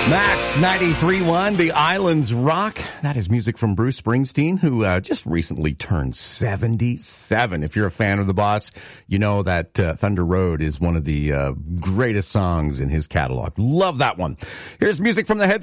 Max 93.1, The Islands Rock. That is music from Bruce Springsteen, who just recently turned 77. If you're a fan of the boss, you know that Thunder Road is one of the greatest songs in his catalog. Love that one. Here's music from the Head